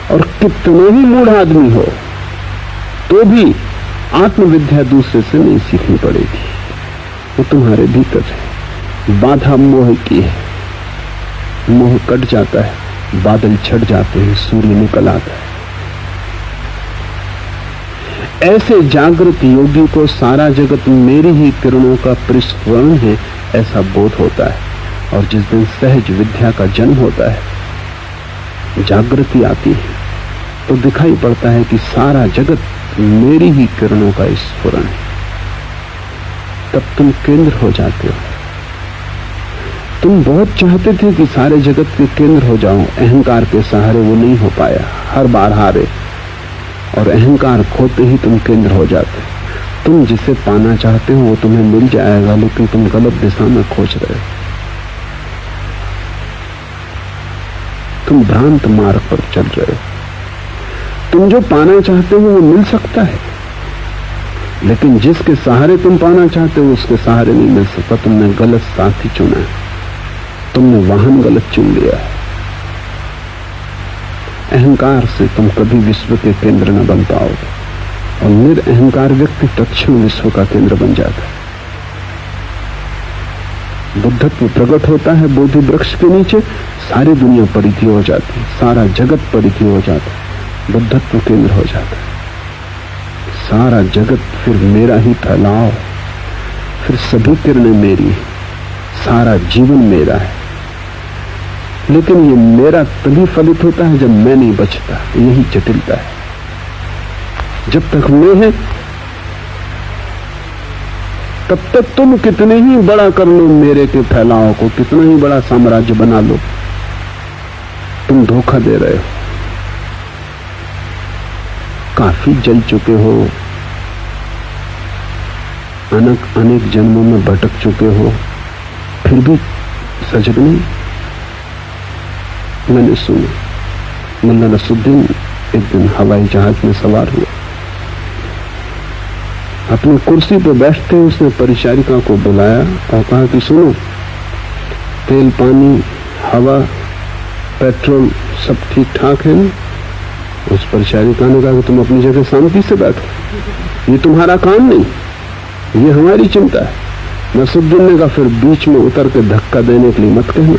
और कितने ही मूढ़ आदमी हो तो भी आत्मविद्या दूसरे से नहीं सीखनी पड़ेगी, वो तुम्हारे भीतर है। बाधा मोह की है, मोह कट जाता है, बादल छट जाते हैं, सूर्य निकल आता है। ऐसे जागृत योगी को सारा जगत मेरी ही किरणों का परिस्फुरण है ऐसा बोध होता है। और जिस दिन सहज विद्या का जन्म होता है, जागृति आती है, तो दिखाई पड़ता है कि सारा जगत मेरी ही किरणों का स्फुरण है। तब तुम केंद्र हो जाते हो। तुम बहुत चाहते थे कि सारे जगत के केंद्र हो जाओ, अहंकार के सहारे वो नहीं हो पाया, हर बार हारे, और अहंकार खोते ही तुम केंद्र हो जाते। तुम जिसे पाना चाहते हो वो तुम्हें मिल जाएगा, लेकिन तुम गलत दिशा में खोज रहे हो। तुम भ्रांत मार्ग पर चल रहे हो। तुम जो पाना चाहते हो वो मिल सकता है, लेकिन जिसके सहारे तुम पाना चाहते हो उसके सहारे नहीं मिल सकता। तुमने गलत साथी चुना है, तुमने वाहन गलत चुन लिया है। अहंकार से तुम कभी विश्व के केंद्र न बन पाओगे, और निरअहकार व्यक्ति तत्क्षण विश्व का केंद्र बन जाता है। बुद्धत्व प्रकट होता है बोधि वृक्ष के नीचे, सारी दुनिया परिधि हो जाती है, सारा जगत परिधि हो जाता है, बुद्धत्व केंद्र हो जाता है। सारा जगत फिर मेरा ही फैलाव, फिर सभी किरणें मेरी, सारा जीवन मेरा है। लेकिन ये मेरा तभी फलित होता है जब मैं नहीं बचता, यही जटिलता है। जब तक मैं है तब तक तुम कितने ही बड़ा कर लो मेरे के फैलाव को, कितना ही बड़ा साम्राज्य बना लो, तुम धोखा दे रहे हो। काफी जल चुके हो, अनेक जन्मों में भटक चुके हो, फिर भी सजग नहीं। मैंने सुना, मुल्ला नसरुद्दीन एक दिन हवाई जहाज में सवार हुआ, अपनी कुर्सी पर बैठते उसने परिचारिका को बुलाया और कहा कि सुनो, तेल, पानी, हवा, पेट्रोल सब ठीक ठाक है ना? उस परिचारिका ने कहा कि तुम अपनी जगह शांति से बैठो, ये तुम्हारा काम नहीं, ये हमारी चिंता है। नसरुद्दीन ने कहा फिर बीच में उतर के धक्का देने के लिए मत कहना।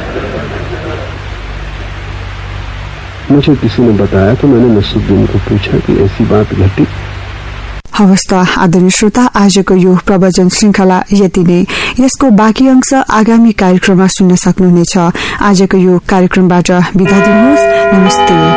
मुझे किसी ने बताया तो मैंने नसरुद्दीन को पूछा कि ऐसी बात घटी। हवस् त आदरणीय श्रोता, आजको यो प्रवचन श्रृंखला यति नै। यसको बाँकी अंश आगामी कार्यक्रममा सुन्न सक्नुहुनेछ। आजको यो कार्यक्रमबाट बिदा दिनुहोस्। नमस्ते।